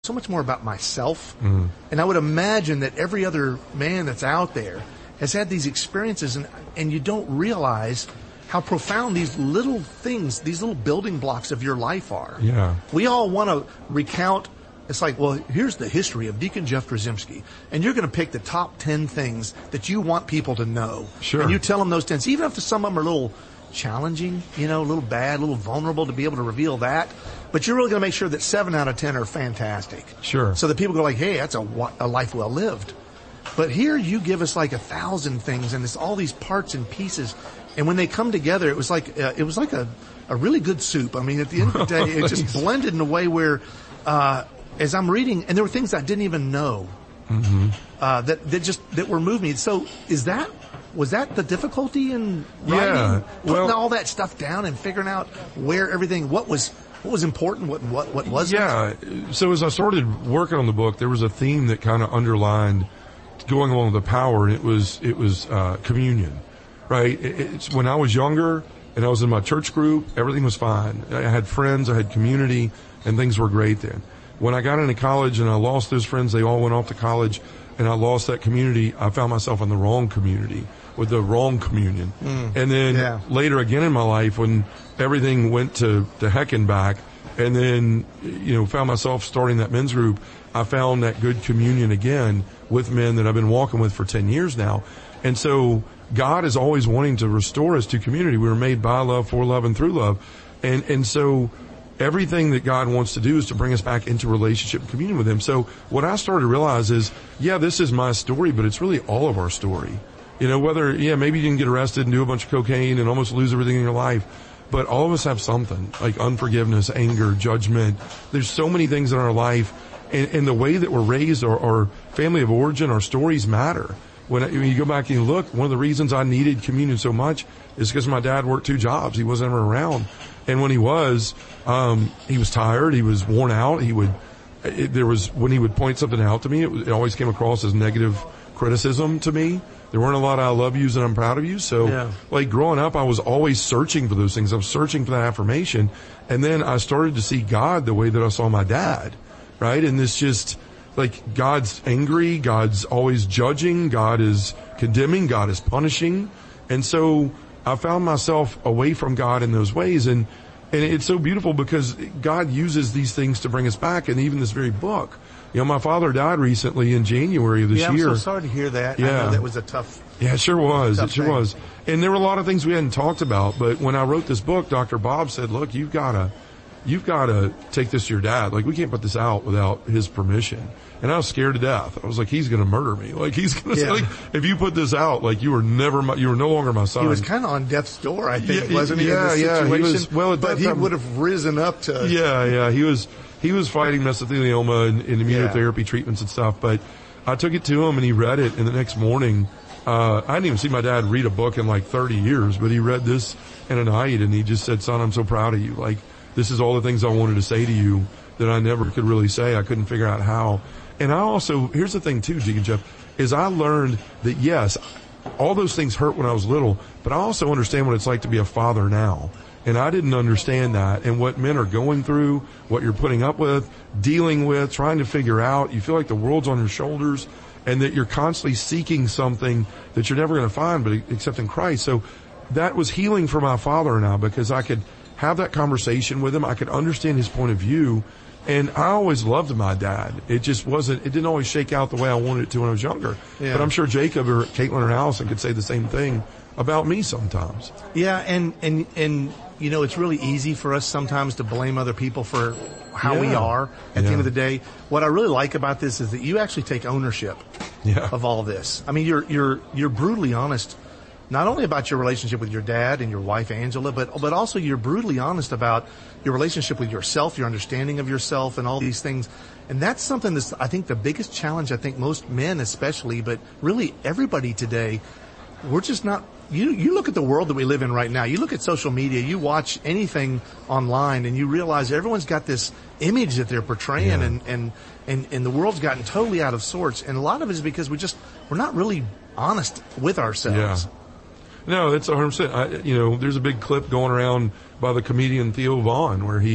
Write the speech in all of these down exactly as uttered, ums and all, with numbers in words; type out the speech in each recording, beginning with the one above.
so much more about myself. Mm. And I would imagine that every other man that's out there has had these experiences, and, and you don't realize how profound these little things, these little building blocks of your life are. Yeah. We all want to recount. It's like, well, here's the history of Deacon Jeff Drzymski, and you're going to pick the top ten things that you want people to know. Sure. And you tell them those ten, even if some of them are a little challenging, you know, a little bad, a little vulnerable to be able to reveal that. But you're really going to make sure that seven out of ten are fantastic. Sure. So that people go like, hey, that's a, a life well lived. But here you give us like a thousand things, and it's all these parts and pieces. And when they come together, it was like, uh, it was like a, a really good soup. I mean, at the end of the day, it just blended in a way where, uh, as I'm reading, and there were things I didn't even know, mm-hmm. uh, that, that just, that were moving me. So is that, was that the difficulty in writing? Yeah, Putting well, all that stuff down and figuring out where everything, what was, what was important, what, what, what wasn't? Yeah. So as I started working on the book, there was a theme that kind of underlined going along with the power, and it was, it was, uh, communion, right? It, it's when I was younger and I was in my church group, everything was fine. I had friends, I had community, and things were great then. When I got into college and I lost those friends, they all went off to college, and I lost that community, I found myself in the wrong community with the wrong communion. Mm, and then yeah. later again in my life, when everything went to, to heck and back, and then, you know, found myself starting that men's group, I found that good communion again with men that I've been walking with for ten years now. And so God is always wanting to restore us to community. We were made by love, for love, and through love. And, and so everything that God wants to do is to bring us back into relationship and communion with Him. So what I started to realize is, yeah, this is my story, but it's really all of our story. You know, whether, yeah, maybe you didn't get arrested and do a bunch of cocaine and almost lose everything in your life, but all of us have something, like unforgiveness, anger, judgment. There's so many things in our life, and, and the way that we're raised, our, our family of origin, our stories matter. When, I, when you go back and you look, one of the reasons I needed communion so much is because my dad worked two jobs. He wasn't ever around. And when he was, um, he was tired, he was worn out, he would, it, there was, when he would point something out to me, it, it always came across as negative criticism to me. There weren't a lot of I love yous and I'm proud of you. So yeah. like growing up, I was always searching for those things. I was searching for that affirmation. And then I started to see God the way that I saw my dad, right? And this just, like, God's angry, God's always judging, God is condemning, God is punishing. And so I found myself away from God in those ways. And, and it's so beautiful because God uses these things to bring us back. And even this very book, you know, my father died recently in January of this yeah, year. I'm so sorry to hear that. Yeah. I know that was a tough. Yeah, it sure was. It sure thing. was. And there were a lot of things we hadn't talked about. But when I wrote this book, Doctor Bob said, look, you've got to, you've got to take this to your dad. Like, we can't put this out without his permission. And I was scared to death. I was like, he's going to murder me. Like, he's going to yeah. say, like, if you put this out, like, you were never, my, you were no longer my son. He was kind of on death's door, I think, yeah, wasn't he? Yeah, in this yeah. situation? He was, well, but he time, would have risen up to. Yeah, yeah. He was, he was fighting mesothelioma and, and immunotherapy yeah. treatments and stuff. But I took it to him and he read it. And the next morning, uh, I hadn't even seen my dad read a book in like thirty years, but he read this in a night and he just said, son, I'm so proud of you. Like, this is all the things I wanted to say to you that I never could really say. I couldn't figure out how. And I also, here's the thing too, Deacon Jeff, is I learned that yes, all those things hurt when I was little, but I also understand what it's like to be a father now. And I didn't understand that, and what men are going through, what you're putting up with, dealing with, trying to figure out. You feel like the world's on your shoulders and that you're constantly seeking something that you're never going to find but except in Christ. So that was healing for my father and I, because I could have that conversation with him. I could understand his point of view. And I always loved my dad. It just wasn't, it didn't always shake out the way I wanted it to when I was younger. Yeah. But I'm sure Jacob or Caitlin or Allison could say the same thing about me sometimes. Yeah, and, and, and, you know, it's really easy for us sometimes to blame other people for how yeah. we are at yeah. the end of the day. What I really like about this is that you actually take ownership yeah. of all this. I mean, you're, you're, you're brutally honest, not only about your relationship with your dad and your wife, Angela, but, but also you're brutally honest about your relationship with yourself, your understanding of yourself and all these things. And that's something that's, I think, the biggest challenge, I think most men especially, but really everybody today, we're just not, you, you look at the world that we live in right now, you look at social media, you watch anything online and you realize everyone's got this image that they're portraying yeah. and, and, and, and the world's gotten totally out of sorts. And a lot of it is because we just, we're not really honest with ourselves. Yeah. No, that's one hundred percent. I, you know, there's a big clip going around by the comedian Theo Vaughn where he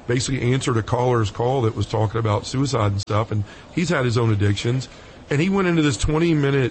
basically answered a caller's call that was talking about suicide and stuff, and he's had his own addictions. And he went into this twenty minute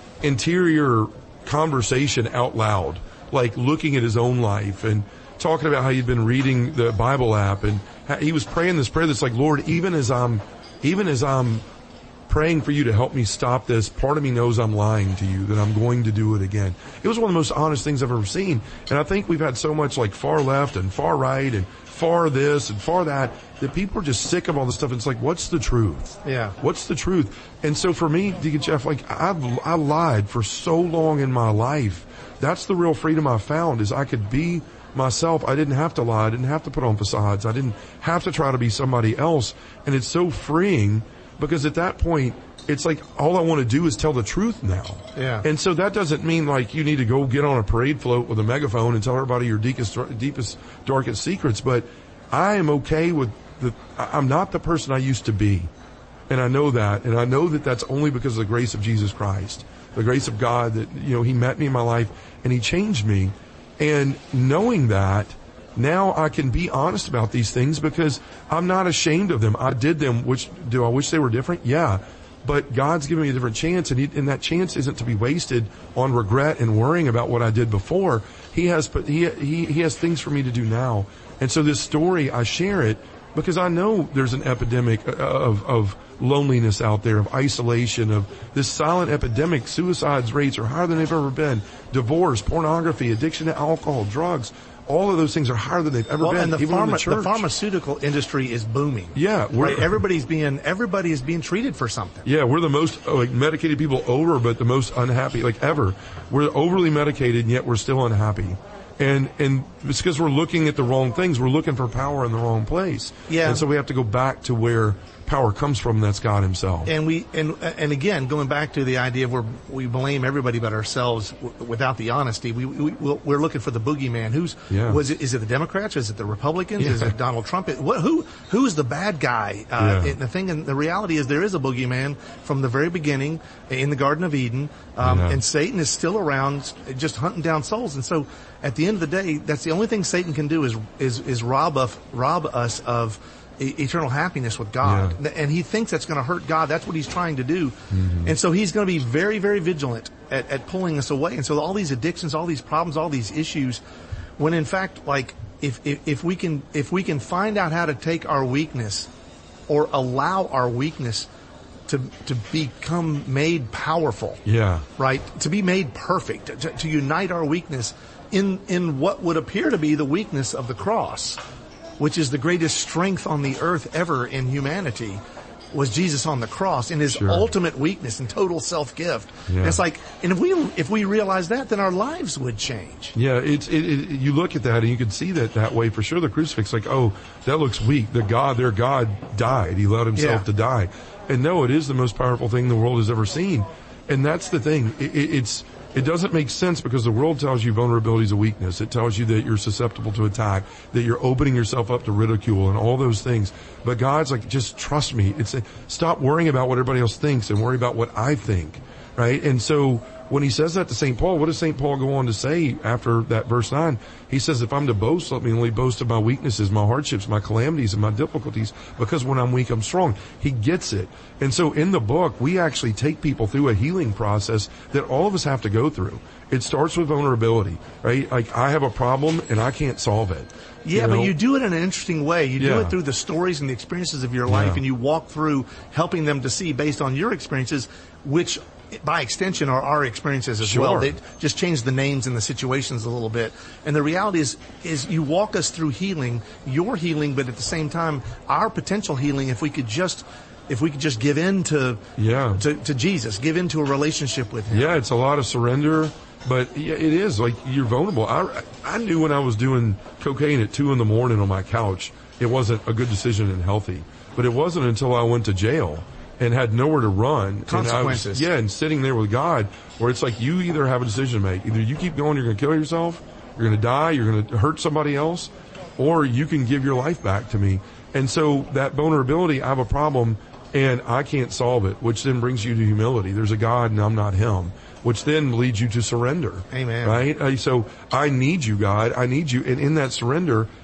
interior conversation out loud, like looking at his own life and talking about how he'd been reading the Bible app, and he was praying this prayer that's like, Lord, even as I'm, even as I'm praying for you to help me stop this, part of me knows I'm lying to you, that I'm going to do it again. It was one of the most honest things I've ever seen. And I think we've had so much like far left and far right and far this and far that, that people are just sick of all this stuff. It's like, what's the truth? Yeah. What's the truth? And so for me, Deacon Jeff, like I've, I lied for so long in my life. That's the real freedom I found, is I could be myself. I didn't have to lie. I didn't have to put on facades. I didn't have to try to be somebody else. And it's so freeing, because at that point, it's like all I want to do is tell the truth now. Yeah. And so that doesn't mean like you need to go get on a parade float with a megaphone and tell everybody your deepest, deepest, darkest secrets. But I am okay with the, I'm not the person I used to be. And I know that. And I know that that's only because of the grace of Jesus Christ, the grace of God that, you know, he met me in my life and he changed me. And knowing that, now I can be honest about these things because I'm not ashamed of them. I did them. Which do I wish they were different? Yeah. But God's given me a different chance, and, he, and that chance isn't to be wasted on regret and worrying about what I did before. He has, but he, he, he has things for me to do now. And so this story, I share it because I know there's an epidemic of, of loneliness out there, of isolation, of this silent epidemic. Suicides rates are higher than they've ever been. Divorce, pornography, addiction to alcohol, drugs. All of those things are higher than they've ever well, been. And the, even pharma, in the, church. the pharmaceutical industry is booming. Yeah, we're, right? everybody's being everybody is being treated for something. Yeah, we're the most like medicated people over, but the most unhappy like ever. We're overly medicated, and yet we're still unhappy. And and it's because we're looking at the wrong things. We're looking for power in the wrong place. Yeah. And so we have to go back to where power comes from. That's God Himself. And we and and again, going back to the idea of where we blame everybody but ourselves w- without the honesty. We, we we're looking for the boogeyman. Who's yeah. was it? Is it the Democrats? Is it the Republicans? Yeah. Is it Donald Trump? What who who's the bad guy? Uh, yeah. and the thing, and the reality is, there is a boogeyman from the very beginning in the Garden of Eden, um, yeah. and Satan is still around, just hunting down souls. And so, at the end of the day, that's the only thing Satan can do is is is rob us rob us of eternal happiness with God. Yeah. And he thinks that's going to hurt God. That's what he's trying to do. Mm-hmm. And so he's going to be very, very vigilant at, at pulling us away. And so all these addictions, all these problems, all these issues, when in fact, like, if, if, if we can, if we can find out how to take our weakness or allow our weakness to, to become made powerful. Yeah. Right? To be made perfect, to, to unite our weakness in, in what would appear to be the weakness of the cross, which is the greatest strength on the earth ever in humanity, was Jesus on the cross in his sure. ultimate weakness and total self-gift. Yeah. And it's like, and if we if we realize that, then our lives would change. Yeah, it's it, it. You look at that and you can see that that way for sure. The crucifix, like, oh, that looks weak. The God, their God, died. He allowed himself Yeah. to die. And no, it is the most powerful thing the world has ever seen. And that's the thing. It, it, it's. It doesn't make sense because the world tells you vulnerability is a weakness. It tells you that you're susceptible to attack, that you're opening yourself up to ridicule and all those things. But God's like, just trust me. It's a, stop worrying about what everybody else thinks and worry about what I think, right? And so when he says that to Saint Paul, what does Saint Paul go on to say after that verse nine? He says, if I'm to boast, let me only boast of my weaknesses, my hardships, my calamities, and my difficulties, because when I'm weak, I'm strong. He gets it. And so in the book, we actually take people through a healing process that all of us have to go through. It starts with vulnerability, right? Like, I have a problem and I can't solve it. Yeah, you know? but you do it in an interesting way. You Yeah. do it through the stories and the experiences of your life, Yeah. and you walk through helping them to see based on your experiences, which by extension are our experiences as Sure. well. They just change the names and the situations a little bit. And the reality is, is you walk us through healing, your healing, but at the same time, our potential healing, if we could just, if we could just give in to, Yeah. to, to Jesus, give into a relationship with him. Yeah, it's a lot of surrender, but yeah, it is like you're vulnerable. I, I knew when I was doing cocaine at two in the morning on my couch, it wasn't a good decision and healthy. But it wasn't until I went to jail and had nowhere to run. Consequences. And I was, yeah, and sitting there with God, where it's like you either have a decision to make. Either you keep going, you're going to kill yourself, you're going to die, you're going to hurt somebody else, or you can give your life back to me. And so that vulnerability, I have a problem and I can't solve it, which then brings you to humility. There's a God and I'm not him, which then leads you to surrender. Amen. Right? Uh, so I need you, God. I need you. And in that surrender,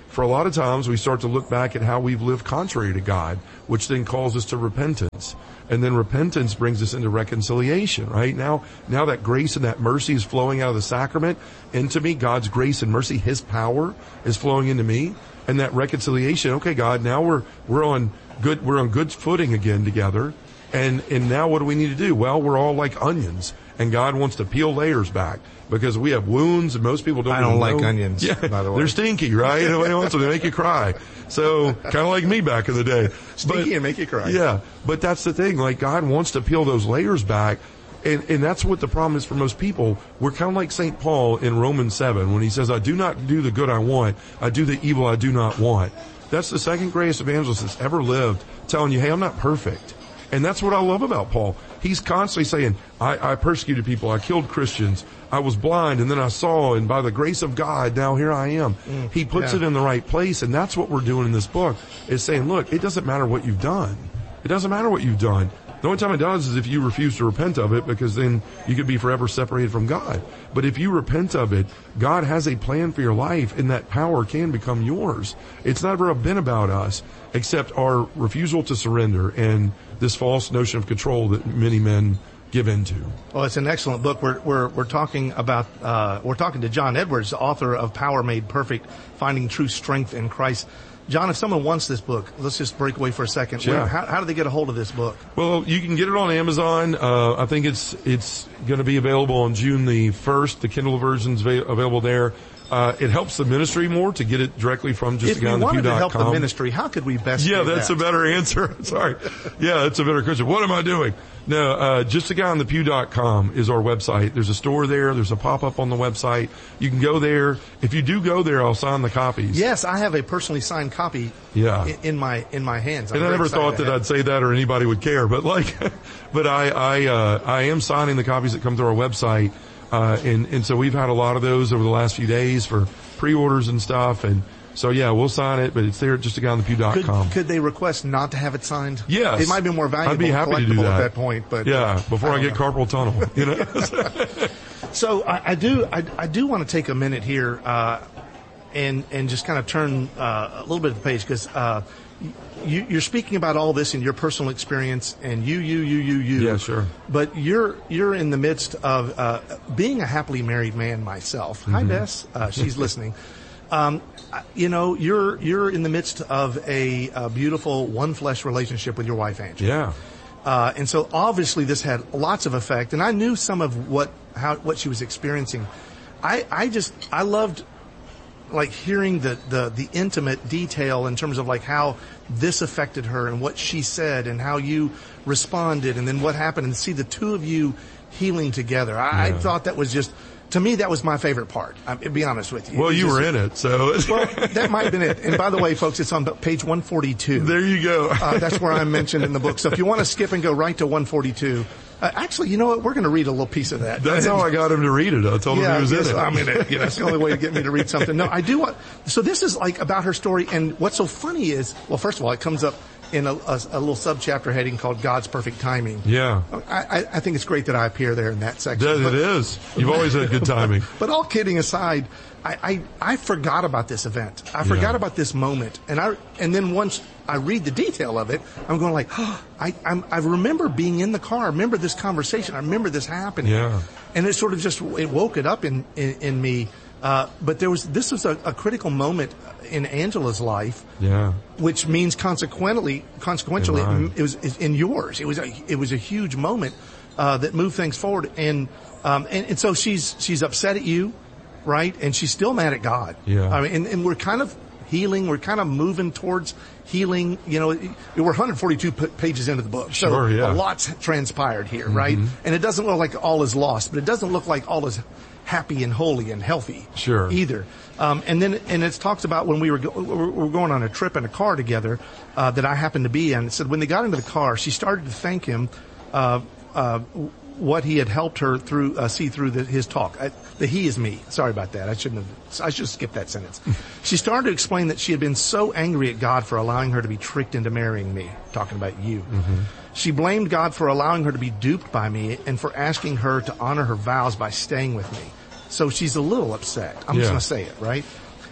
for a lot of times we start to look back at how we've lived contrary to God, which then calls us to repentance. And then repentance brings us into reconciliation, right? Now, now that grace and that mercy is flowing out of the sacrament into me, God's grace and mercy, His power is flowing into me. And that reconciliation, okay, God, now we're, we're on good, we're on good footing again together. And, and now what do we need to do? Well, we're all like onions, and God wants to peel layers back because we have wounds, and most people don't. I don't even like know. onions. Yeah, by the way, they're stinky, right? Nobody wants them. They make you cry. So kind of like me back in the day. Stinky but, and make you cry. Yeah, but that's the thing. Like God wants to peel those layers back. And, and that's what the problem is for most people. We're kind of like Saint Paul in Romans seven when he says, I do not do the good I want. I do the evil I do not want. That's the second greatest evangelist that's ever lived, telling you, hey, I'm not perfect. And that's what I love about Paul. He's constantly saying, I, I persecuted people. I killed Christians. I was blind and then I saw, and by the grace of God, now here I am. Mm, he puts yeah. it in the right place. And that's what we're doing in this book, is saying, look, it doesn't matter what you've done. It doesn't matter what you've done. The only time it does is if you refuse to repent of it, because then you could be forever separated from God. But if you repent of it, God has a plan for your life, and that power can become yours. It's never been about us, except our refusal to surrender and this false notion of control that many men give into. Well, it's an excellent book. We're we're we're talking about uh we're talking to John Edwards, the author of Power Made Perfect: Finding True Strength in Christ. John, if someone wants this book, let's just break away for a second. Sure. Where, how, how do they get a hold of this book? Well, you can get it on Amazon. Uh, I think it's it's going to be available on June the first. The Kindle version's va- available there. Uh, it helps the ministry more to get it directly from just If a guy we on the pew wanted to dot help com. the ministry, how could we best Yeah, do that's that? a better answer. Sorry. Yeah, that's a better question. What am I doing? No, uh, just a guy on the pew dot com is our website. There's a store there. There's a pop-up on the website. You can go there. If you do go there, I'll sign the copies. Yes, I have a personally signed copy yeah. in, in my in my hands. I'm and I never thought that I'd say that or anybody would care, but like, but I I uh, I am signing the copies that come through our website, uh, and and so we've had a lot of those over the last few days for pre-orders and stuff, and so yeah, we'll sign it, but it's there at just a guy on the pew dot com. Could, could they request not to have it signed? Yes. It might be more valuable. I'd be happy to do that at that point, but yeah, before I, I get know. carpal tunnel, you know. So I, I do I, I do want to take a minute here uh, and and just kind of turn uh, a little bit of the page, because uh, you, you're speaking about all this in your personal experience, and you you you you you. Yeah, sure. But you're you're in the midst of uh, being a happily married man myself. Mm-hmm. Hi, Bess. Uh, she's listening. Um, you know, you're you're in the midst of a, a beautiful one flesh relationship with your wife, Angela. Yeah. Uh, and so obviously this had lots of effect, and I knew some of what how what she was experiencing. I I just I loved like hearing the the the intimate detail in terms of like how this affected her and what she said and how you responded and then what happened, and see the two of you healing together. I, yeah. I thought that was just. To me, that was my favorite part. I'll be honest with you. Well, you just, were in it, so. Well, that might have been it. And by the way, folks, it's on page one forty-two. There you go. uh, that's where I'm mentioned in the book. So if you want to skip and go right to one forty-two, uh, actually, you know what? We're going to read a little piece of that. That's how I got him to read it. I told yeah, him he was yes, in it. I'm in it. Yeah, that's the only way to get me to read something. No, I do want. So this is like about her story, and what's so funny is, well, first of all, it comes up in a, a, a little subchapter heading called God's Perfect Timing. Yeah. I, I think it's great that I appear there in that section. It, but, it is. You've always had good timing. But all kidding aside, I, I, I forgot about this event. I forgot yeah. about this moment. And I, and then once I read the detail of it, I'm going like, oh, I, I'm, I remember being in the car. I remember this conversation. I remember this happening. Yeah. And it sort of just, it woke it up in, in, in me. Uh, but there was, this was a, a critical moment in Angela's life. Yeah. Which means consequently, consequentially, it, it was in yours. It was a, it was a huge moment, uh, that moved things forward. And, um, and, and so she's, she's upset at you, right? And she's still mad at God. Yeah. I mean, and, and we're kind of healing. We're kind of moving towards healing. You know, we're one hundred forty-two p- pages into the book. So sure, yeah. a lot's transpired here, mm-hmm. right? And it doesn't look like all is lost, but it doesn't look like all is happy and holy and healthy. Sure. Either. Um, and then, and it talks about when we were, go- we were going on a trip in a car together, uh, that I happened to be in. It said when they got into the car, she started to thank him, uh, uh, what he had helped her through, uh, see through the, his talk. I, the he is me. Sorry about that. I shouldn't have, I should have skipped that sentence. She started to explain that she had been so angry at God for allowing her to be tricked into marrying me. Talking about you. Mm-hmm. She blamed God for allowing her to be duped by me and for asking her to honor her vows by staying with me. So she's a little upset. I'm yeah. just going to say it, right?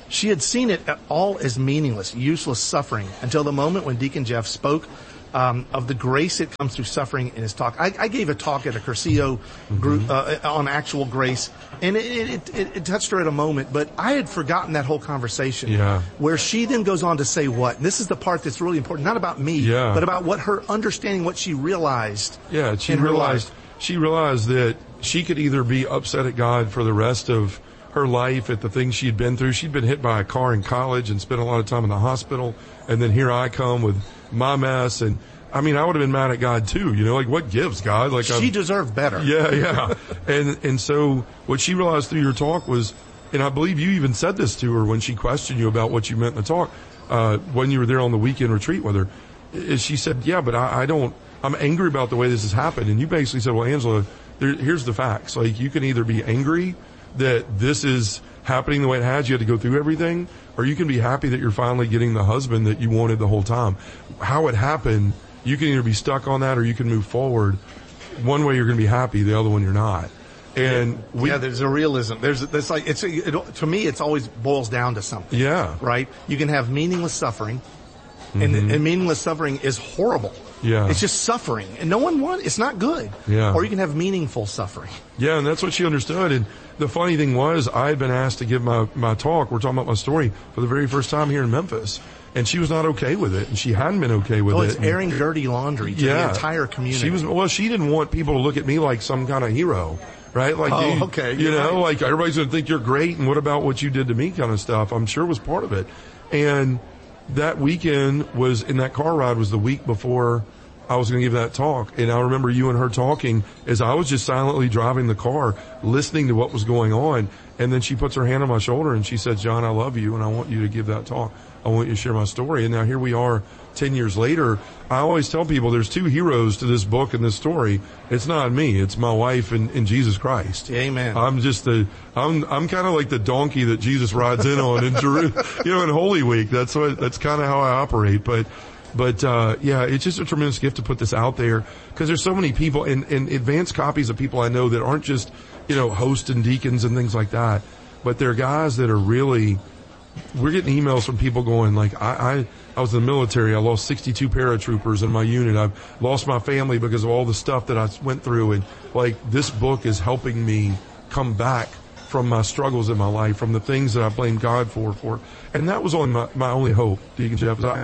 She had seen it all as meaningless, useless suffering until the moment when Deacon Jeff spoke um, of the grace that comes through suffering in his talk. I, I gave a talk at a Cursillo group mm-hmm. uh, on actual grace, and it, it, it, it touched her at a moment, but I had forgotten that whole conversation. Yeah. Where she then goes on to say what? And this is the part that's really important, not about me, yeah. but about what her understanding, what she realized. Yeah, she in realized her life. She realized that she could either be upset at God for the rest of her life at the things she'd been through. She'd been hit by a car in college and spent a lot of time in the hospital. And then here I come with my mess. And I mean, I would have been mad at God too. You know, like what gives, God? Like she I'm, deserved better. Yeah, yeah. and, and so what she realized through your talk was, and I believe you even said this to her when she questioned you about what you meant in the talk, uh, when you were there on the weekend retreat with her, is she said, yeah, but I, I don't, I'm angry about the way this has happened. And you basically said, well, Angela, there, here's the facts. Like you can either be angry that this is happening the way it has, you had to go through everything, or you can be happy that you're finally getting the husband that you wanted the whole time. How it happened, you can either be stuck on that or you can move forward. One way you're going to be happy, the other one you're not. And we, yeah, there's a realism. There's, there's like, it's, it, to me, it's always boils down to something. Yeah. Right? You can have meaningless suffering, mm-hmm. and, and meaningless suffering is horrible. Yeah. It's just suffering, and no one wants, it's not good. Yeah. Or you can have meaningful suffering. Yeah, and that's what she understood. And the funny thing was, I had been asked to give my, my talk, we're talking about my story, for the very first time here in Memphis. And she was not okay with it, and she hadn't been okay with oh, it. it's airing and, dirty laundry to yeah, the entire community. She was, well, she didn't want people to look at me like some kind of hero, right? Like, oh, you, okay. you know, right. like everybody's going to think you're great, and what about what you did to me kind of stuff, I'm sure was part of it. And that weekend was, in that car ride was the week before I was going to give that talk. And I remember you and her talking as I was just silently driving the car, listening to what was going on. And then she puts her hand on my shoulder and she said, John, I love you and I want you to give that talk. I want you to share my story. And now here we are ten years later. I always tell people there's two heroes to this book and this story. It's not me. It's my wife and, and Jesus Christ. Amen. I'm just the, I'm, I'm kind of like the donkey that Jesus rides in on in Jerusalem, you know, in Holy Week. That's what, that's kind of how I operate. But, But, uh, yeah, it's just a tremendous gift to put this out there because there's so many people and, and advanced copies of people I know that aren't just, you know, hosts and deacons and things like that, but they're guys that are really, we're getting emails from people going like, I, I, I was in the military. I lost sixty-two paratroopers in my unit. I've lost my family because of all the stuff that I went through. And like this book is helping me come back from my struggles in my life, from the things that I blame God for, for. And that was only my, my only hope, Deacon Jeff. I,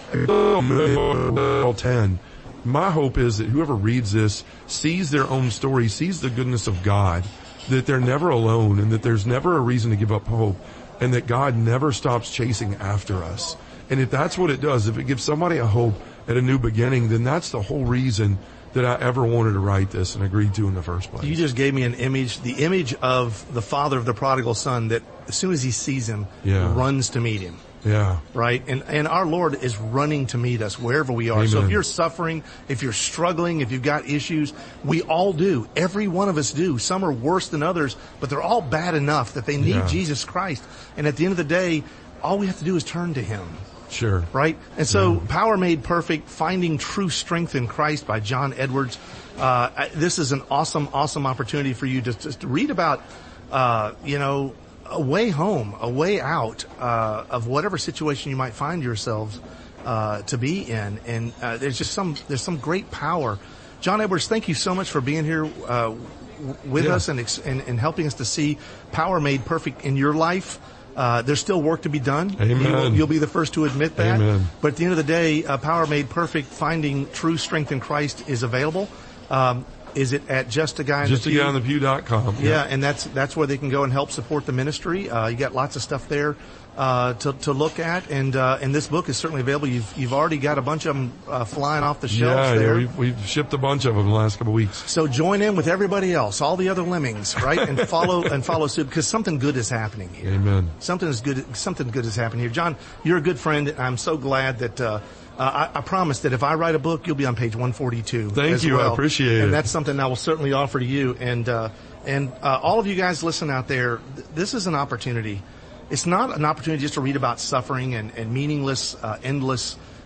ten. My hope is that whoever reads this sees their own story, sees the goodness of God, that they're never alone and that there's never a reason to give up hope and that God never stops chasing after us. And if that's what it does, if it gives somebody a hope at a new beginning, then that's the whole reason that I ever wanted to write this and agreed to in the first place. You just gave me an image, the image of the father of the prodigal son that as soon as he sees him, yeah. runs to meet him. Yeah. Right? And, and our Lord is running to meet us wherever we are. Amen. So if you're suffering, if you're struggling, if you've got issues, we all do. Every one of us do. Some are worse than others, but they're all bad enough that they need yeah. Jesus Christ. And at the end of the day, all we have to do is turn to Him. Sure. Right? And so, yeah. Power Made Perfect, Finding True Strength in Christ by John Edwards. Uh, this is an awesome, awesome opportunity for you to, to read about, uh, you know, a way home, a way out, uh, of whatever situation you might find yourselves, uh, to be in. And, uh, there's just some, there's some great power. John Edwards, thank you so much for being here, uh, with yeah. us and, and, and helping us to see Power Made Perfect in your life. Uh, there's still work to be done. Amen. You will, you'll be the first to admit that. Amen. But at the end of the day, uh, Power Made Perfect, Finding True Strength in Christ is available. Um, Is it at just a guy in just the pew? a guy in the pew dot com. Yeah. yeah, and that's that's where they can go and help support the ministry. Uh, you got lots of stuff there uh, to to look at, and uh, and this book is certainly available. You've you've already got a bunch of them uh, flying off the shelves yeah, there. Yeah, we've, we've shipped a bunch of them in the last couple of weeks. So join in with everybody else, all the other lemmings, right, and follow and follow suit because something good is happening here. Amen. Something is good. Something good is happening here. John, you're a good friend. I'm so glad that. Uh, Uh, I, I promise that if I write a book, you'll be on page one forty-two. Thank as you. well. I appreciate it. And that's something I will certainly offer to you. And, uh, and, uh, all of you guys listen out there, th- this is an opportunity. It's not an opportunity just to read about suffering and, and meaningless, uh, endless,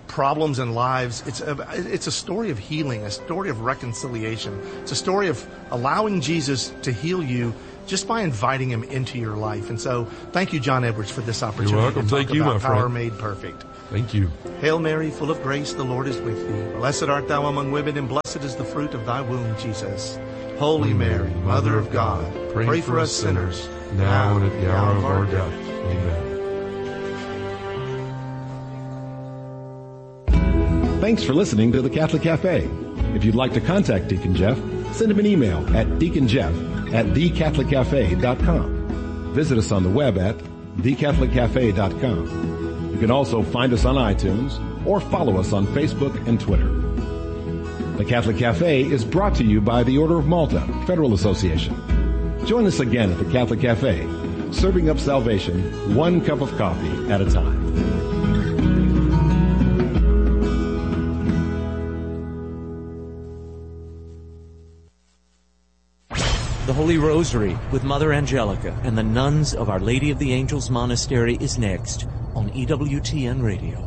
problems in lives. It's a, it's a story of healing, a story of reconciliation. It's a story of allowing Jesus to heal you just by inviting him into your life. And so thank you, John Edwards, for this opportunity. You're welcome. To talk Thank you, about my friend. Power Made Perfect. Thank you. Hail Mary, full of grace, the Lord is with thee. Blessed art thou among women, and blessed is the fruit of thy womb, Jesus. Holy Mary, Mother of God, pray, pray for us sinners, now and at the hour of our death. Amen. Thanks for listening to the Catholic Cafe. If you'd like to contact Deacon Jeff, send him an email at deaconjeff at the catholic cafe dot com. Visit us on the web at the catholic cafe dot com. You can also find us on iTunes or follow us on Facebook and Twitter. The Catholic Cafe is brought to you by the Order of Malta Federal Association. Join us again at the Catholic Cafe, serving up salvation one cup of coffee at a time. The Holy Rosary with Mother Angelica and the nuns of Our Lady of the Angels Monastery is next on E W T N Radio.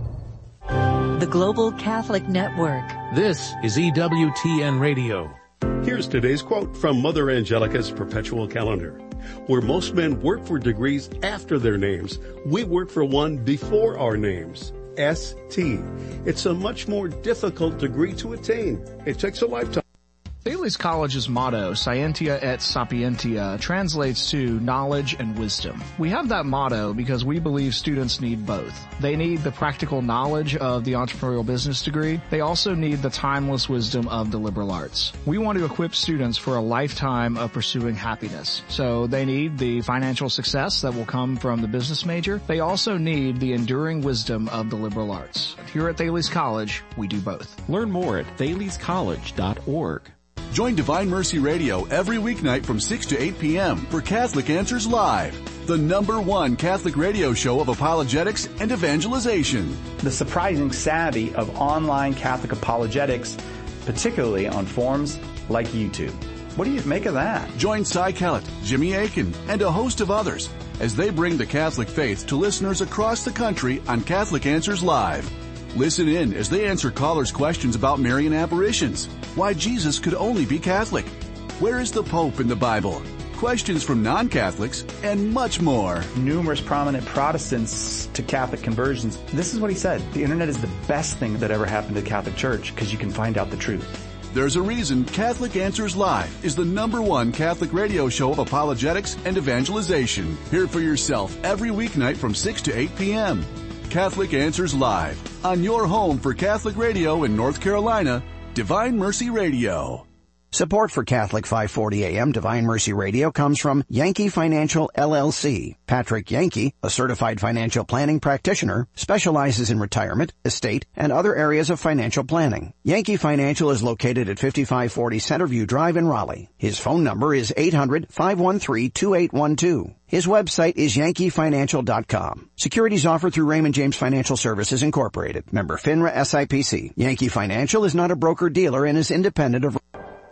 The Global Catholic Network. This is E W T N Radio. Here's today's quote from Mother Angelica's Perpetual Calendar. Where most men work for degrees after their names, we work for one before our names. S T. It's a much more difficult degree to attain. It takes a lifetime. Thales College's motto, Scientia et Sapientia, translates to knowledge and wisdom. We have that motto because we believe students need both. They need the practical knowledge of the entrepreneurial business degree. They also need the timeless wisdom of the liberal arts. We want to equip students for a lifetime of pursuing happiness. So they need the financial success that will come from the business major. They also need the enduring wisdom of the liberal arts. Here at Thales College, we do both. Learn more at thales college dot org. Join Divine Mercy Radio every weeknight from six to eight p.m. for Catholic Answers Live, the number one Catholic radio show of apologetics and evangelization. The surprising savvy of online Catholic apologetics, particularly on forums like YouTube. What do you make of that? Join Cy Kellett, Jimmy Akin, and a host of others as they bring the Catholic faith to listeners across the country on Catholic Answers Live. Listen in as they answer callers' questions about Marian apparitions, why Jesus could only be Catholic, where is the Pope in the Bible, questions from non-Catholics, and much more. Numerous prominent Protestants to Catholic conversions. This is what he said. The internet is the best thing that ever happened to the Catholic Church because you can find out the truth. There's a reason Catholic Answers Live is the number one Catholic radio show of apologetics and evangelization. Hear it for yourself every weeknight from six to eight p.m. Catholic Answers Live, on your home for Catholic radio in North Carolina, Divine Mercy Radio. Support for Catholic five forty A M Divine Mercy Radio comes from Yankee Financial L L C. Patrick Yankee, a certified financial planning practitioner, specializes in retirement, estate, and other areas of financial planning. Yankee Financial is located at fifty-five forty Centerview Drive in Raleigh. His phone number is eight hundred, five one three, two eight one two. His website is yankee financial dot com. Securities offered through Raymond James Financial Services Incorporated. Member FINRA S I P C. Yankee Financial is not a broker-dealer and is independent of...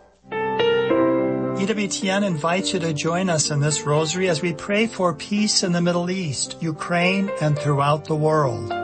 E W T N invites you to join us in this rosary as we pray for peace in the Middle East, Ukraine, and throughout the world.